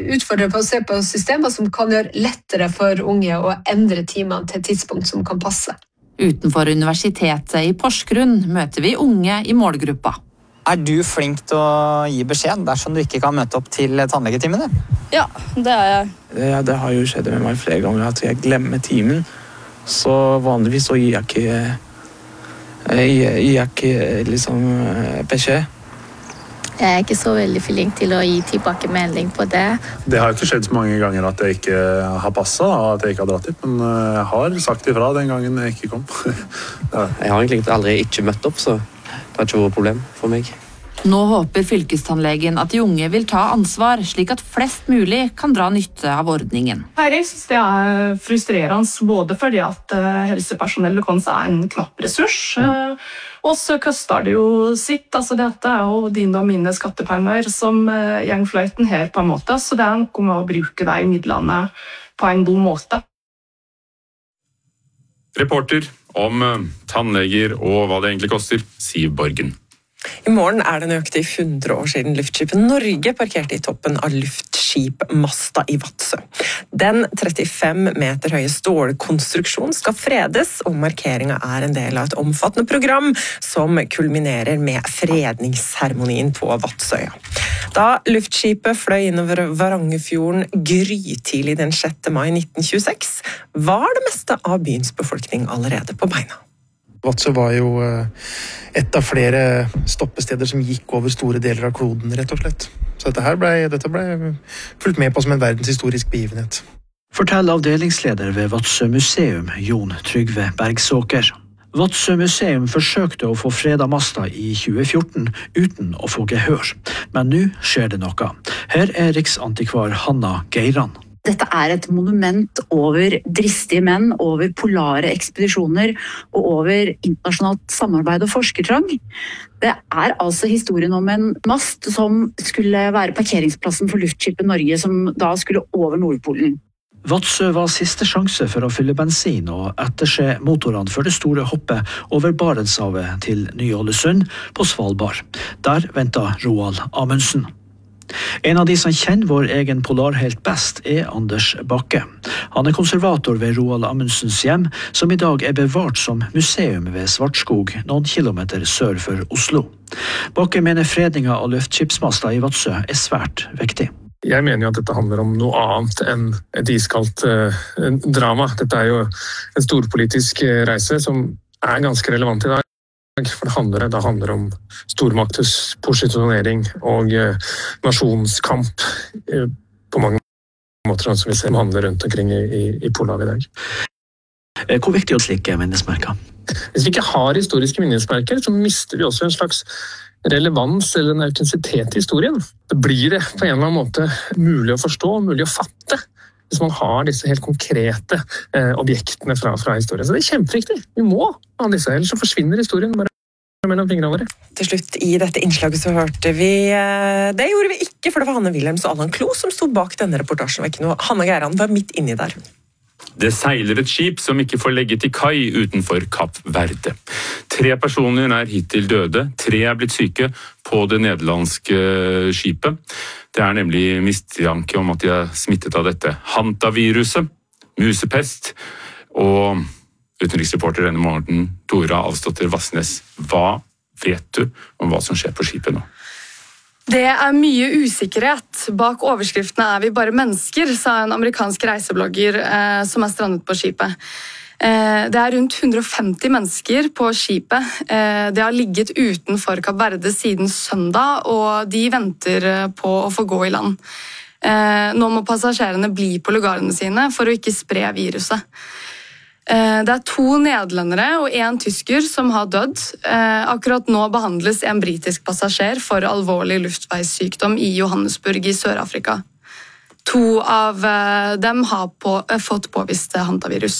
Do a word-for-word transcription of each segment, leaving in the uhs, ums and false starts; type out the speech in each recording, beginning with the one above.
utfordre på å se på systemer som kan gjøre lettere for unge å endre timene til et tidspunkt som kan passe. Utenfor universitetet i Porsgrunn møter vi unge i målgruppa. Er du flink til å gi beskjed dersom du ikke kan møte opp til tannlegetimene? Ja, det er jeg. Ja, det har jo skjedd med meg flere ganger at jeg glemmer timen. Så vanligvis så gir jeg ikke, jeg gir jeg ikke liksom, beskjed. Jeg er ikke så veldig flink til å gi tilbakemelding på det. Det har ikke skjedd så mange ganger at jeg ikke har passet, da, at jeg ikke har dratt dit, men jeg har sagt ifra den gangen jeg ikke kom. Ja. Jeg har egentlig aldri ikke møtt opp, så det har ikke vært et problem for meg. Nå håper fylkestannlegen at de unge vil ta ansvar, slik at flest mulig kan dra nytte av ordningen. Jeg synes det er frustrerende, både fordi at helsepersonellet kan er en knapp ressurs, og så koster det jo sitt. Altså dette er jo dine og mine skattepenger som gjengfløyten her på en måte, så det er noe med å bruke de midlene på en god måte. Reporter om tannleger og hva det egentlig koster, Siv Borgen. I morgen er det nøyaktig hundre år siden luftskipet Norge parkerte i toppen av luftskipmasta i Vadsø. Den trettifem meter høye stålkonstruksjonen skal fredes, og markeringen er en del av et omfattende program som kulminerer med fredningsseremonien på Vadsøya. Da luftskipet fløy innover Varangerfjorden grytidlig den sjette mai nitten tjueseks, var det meste av byens befolkning allerede på beina. Vadsø var jo et av flere stoppesteder som gikk over store deler av kloden, rett og slett. Så dette her ble, dette ble fulgt med på som en verdenshistorisk begivenhet. Forteller avdelingsleder ved Vadsø museum, Jon Trygve Bergsåker. Vadsø museum forsøkte å få fredet masta i tjue fjorten uten å få gehør, men nå skjer det noe. Her er riksantikvar Hanna Geiran. Dette er et monument over dristige menn, over polare ekspedisjoner og over internasjonalt samarbeid og forskertrang. Det er altså historien om en mast som skulle være parkeringsplassen for luftskipet Norge, som da skulle over Nordpolen. Vadsø var siste sjanse for å fylle bensin og etterse motorene før det store hoppet over Barentshavet til Ny-Ålesund på Svalbard. Der ventet Roald Amundsen. En av de som kjenner vår egen polarhelt best er Anders Bakke. Han er konservator ved Roald Amundsens hjem, som i dag er bevart som museum ved Svartskog, noen kilometer sør for Oslo. Bakke mener fredningen av luftskipsmasta i Vadsø er svært viktig. Jeg mener jo at dette handler om noe annet enn et iskaldt uh, drama. Dette er jo en storpolitisk reise som er ganske relevant i dag. For det handler, det handler om stormakters posisjonering og eh, nasjonskamp eh, på mange måter som vi ser handler rundt omkring i, i, i Polhavet i dag. Hvor viktig er slike minnesmerker? Hvis vi ikke har historiske minnesmerker, så mister vi også en slags relevans eller en autentisitet i historien. Det blir det på en eller annen måte mulig å forstå, mulig å fatte, hvis man har disse helt konkrete eh, objektene fra, fra historien. Så det er kjempeviktig. Vi må ha disse, ellers så forsvinner historien bare mellom fingrene våre. Til slutt i dette innslaget så hørte vi, eh, det gjorde vi ikke, for det var Hanne Wilhelms og Allan Klo som stod bak denne reportasjen. Det var ikke noe, Hanne Geiran var midt inni der. Det seiler et skip som ikke får legge til kai utenfor Kapp Verde. Tre personer er hittil døde, tre er blitt syke på det nederlandske skipet. Det er nemlig mistanke om at de er smittet av dette hantaviruset, musepest, og utenriksreporter denne morgenen, Tora Alstotter Vassnes. Hva vet du om hva som skjer på skipet nå? Det er mye usikkerhet. Bak overskriftene er vi bare mennesker, sa en amerikansk reiseblogger eh, som er strandet på skipet. Eh, det er rundt hundre og femti mennesker på skipet. Eh, det har ligget utenfor Kapp Verde siden søndag, og de venter på å få gå i land. Eh, nå må passasjerene bli på lugarene sine for å ikke spre viruset. Det er to nederlendere og en tysker som har dødd. Akkurat nå behandles en britisk passasjer for alvorlig luftveissykdom i Johannesburg i Sør-Afrika. To av dem har på, fått påvist hantavirus.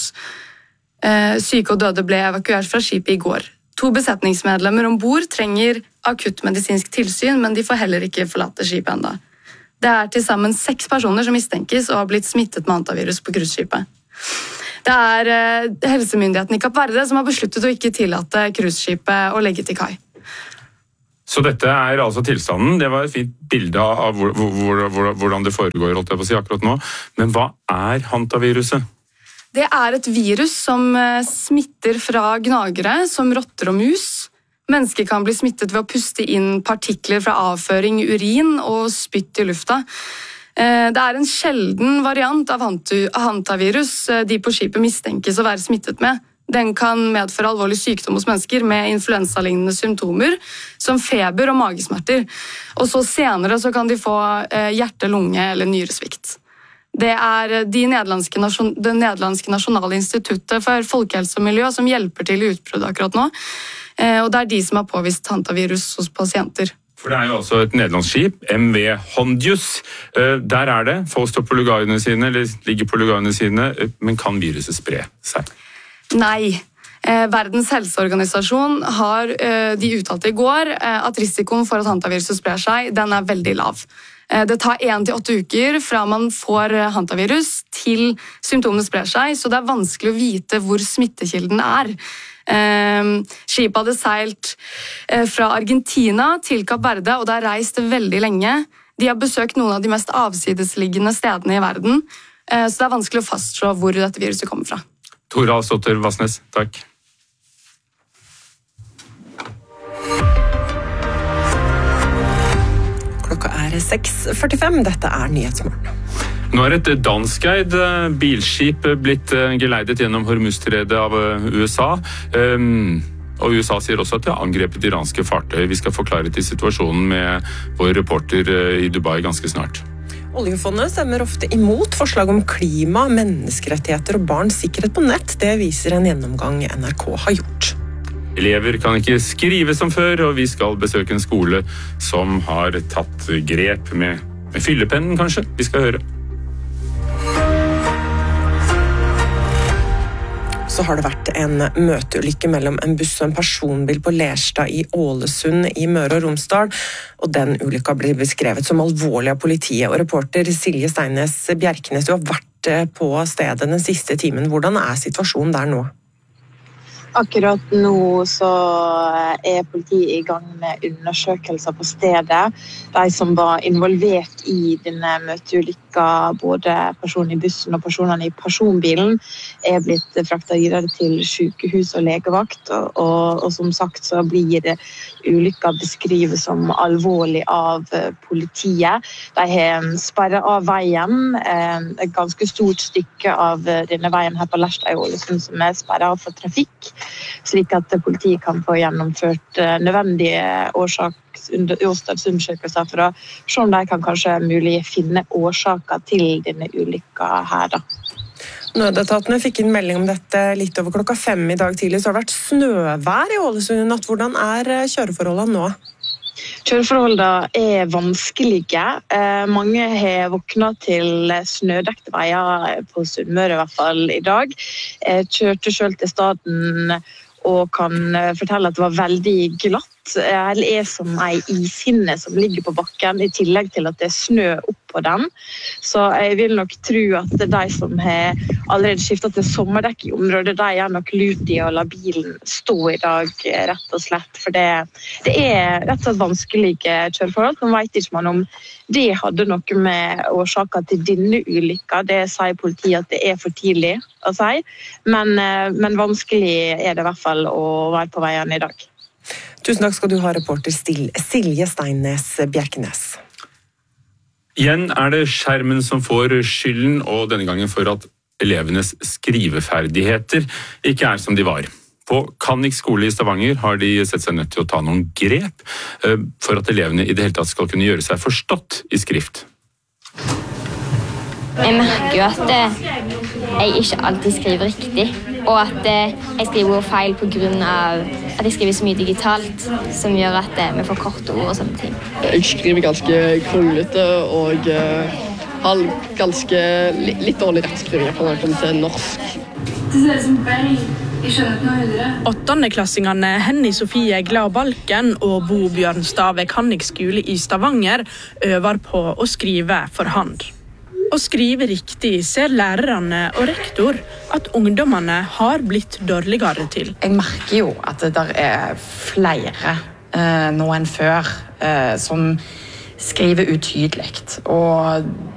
Syke og døde ble evakuert fra skipet i går. To besetningsmedlemmer ombord trenger akuttmedisinsk tilsyn, men de får heller ikke forlate skipet enda. Det er til sammen seks personer som mistenkes og har blitt smittet med hantavirus på cruiseskipet. Det er eh, helsemyndigheten i Kapp Verde som har besluttet å ikke tillate cruiseskipet å legge til kai. Så dette er altså tilstanden. Det var et fint bilde av hvor, hvor, hvor, hvordan det foregår, holdt jeg på å si, akkurat nå. Men hva er hantaviruset? Det er et virus som smitter fra gnagere, som rotter og mus. Mennesker kan bli smittet ved å puste inn partikler fra avføring, urin og spytt i lufta. Det er en sjelden variant av hantavirus de på skipet mistenkes å være smittet med. Den kan medføre alvorlig sykdom hos mennesker med influensalignende symptomer, som feber og magesmerter. Og så senere så kan de få hjerte, lunge eller nyresvikt. Det er de nederlandske, det nederlandske nasjonale instituttet for folkehelse og miljø som hjelper til i utbruddet akkurat nå. Og det er de som har påvist hantavirus hos pasienter. For det er jo også et nederlandsskip, M V Hondius. Der er det. Folk står på lugarene sine, eller ligger på lugarene sine, men kan viruset spre seg? Nei. Eh, Verdens helseorganisasjon har eh, de uttalte i går eh, at risikoen for at hantaviruset sprer seg, den er veldig lav. Eh, det tar en til åtte uker fra man får hantavirus til symptomene sprer seg, så det er vanskelig å vite hvor smittekilden er. Eh, skipet hadde seilt eh, fra Argentina til Kapp Verde, og det har reist veldig lenge. De har besøkt noen av de mest avsidesliggende stedene i verden, eh, så det er vanskelig å fastslå hvor dette viruset kommer fra. Tora Sotter Vassnes, takk. Klokka er seks førtifem, dette er Nyhetsmorgen. Nå er et danskeid bilskip blitt geleidet gjennom Hormuzstredet av U S A. Um, og U S A sier også at det har angrepet iranske fartøy. Vi skal forklare til situasjonen med vår reporter i Dubai ganske snart. Oljefondet stemmer ofte imot forslag om klima, menneskerettigheter og barns sikkerhet på nett. Det viser en gjennomgang N R K har gjort. Elever kan ikke skrive som før, og vi skal besøke en skole som har tatt grep med, med fyllepennen, kanskje. Vi skal høre. Så har det vært en møteulykke mellom en buss og en personbil på Lerstad i Ålesund i Møre og Romsdal, og den ulykka blir beskrevet som alvorlig av politiet. Og reporter Silje Steines Bjerknes, du har vært på stedet den siste timen. Hvordan er situasjonen der nå? Akkurat nå så er politiet i gang med undersøkelser på stedet. De som var involvert i denne møteulykka, både personen i bussen og personene i personbilen, er blitt fraktet videre til sykehus og legevakt. Og, og, og som sagt så blir ulykka beskrevet som alvorlig av politiet. De har sperret av veien, et ganske stort stykke av denne veien her på Lerstad i Ålesund som er sperret av for trafikk, slik at politiet kan få gjennomført nødvendige årsdagsundersøkelser for å se om de kan kanskje mulig finne årsaker til denne ulykka her da. Nødetatene fikk inn melding om dette litt over klokka fem i dag tidlig, så har det vært snøvær i Ålesund i natt. Hvordan er kjøreforholdene nå? Kjøreforholdene er vanskelige. Eh, mange har våknet til snødekte veier på Sunnmøre i hvert fall i dag. Jeg kjørte selv til staden og kan fortelle at det var veldig glatt. Det er som en ishinne som ligger på bakken, i tillegg til at det er snø opp på den. Så jeg vil nok tro at de som har allerede skiftet til sommerdekk i området, de er nok lurt i å la bilen stå i dag, rett og slett. For det, det er rett og slett vanskelige kjøreforhold. Nå vet ikke man om det hadde noe med årsaker til denne ulykka. Det sier politiet at det er for tidlig å si, men, men vanskelig er det i hvert fall å være på veien i dag. Tusen takk skal du ha, reporter Silje Steines Bjerknes. Igjen er det skjermen som får skylden, og denne gangen for at elevenes skriveferdigheter ikke er som de var. På Kannik skole i Stavanger har de sett seg nødt til å ta noen grep for at elevene i det hele tatt skal kunne gjøre seg forstått i skrift. Jeg merker jo at jeg ikke alltid skriver riktig, og at jeg skriver feil på grunn av at jeg skriver så mye digitalt, som gjør at vi får korte ord og sånne ting. Jeg skriver ganske kronglete og har ganske litt dårlig rettskriving når det kommer til norsk. Det ser ut som Bell. Jeg skjønner ikke noe høydere. Åttendeklassingene Henny Sofie Glad-Balken og Bo Bjørnstad ved Kannik skole i Stavanger øver på å skrive for hand. Å skrive riktig ser lærerne og rektor at ungdommene har blitt dårligere til. Jeg merker jo at det der er flere eh, nå enn før, eh, som skriver utydelig. Og